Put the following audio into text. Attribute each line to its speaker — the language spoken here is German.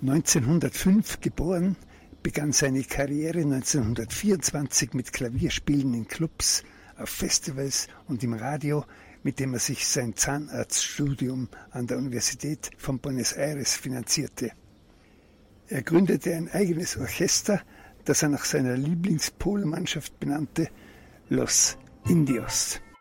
Speaker 1: 1905 geboren, begann seine Karriere 1924 mit Klavierspielen in Clubs, auf Festivals und im Radio, mit dem er sich sein Zahnarztstudium an der Universität von Buenos Aires finanzierte. Er gründete ein eigenes Orchester, das er nach seiner Lieblingspolmannschaft benannte, Los Indios.